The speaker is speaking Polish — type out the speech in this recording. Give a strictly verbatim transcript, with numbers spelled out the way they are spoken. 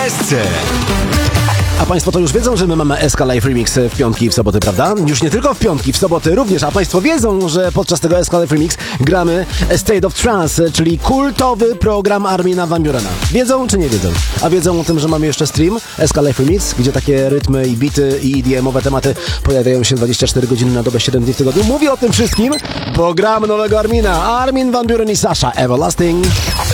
S C. A Państwo to już wiedzą, że my mamy S K Live Remix w piątki i w soboty, prawda? Już nie tylko w piątki, w soboty również. A Państwo wiedzą, że podczas tego S K Live Remix gramy State of Trance, czyli kultowy program Armina van Burena. Wiedzą czy nie wiedzą? A wiedzą o tym, że mamy jeszcze stream S K Live Remix, gdzie takie rytmy i bity i E D M-owe tematy pojawiają się dwadzieścia cztery godziny na dobę, siedem dni w tygodniu. Mówię o tym wszystkim, bo gramy nowego Armina. Armin van Buren i Sasha Everlasting.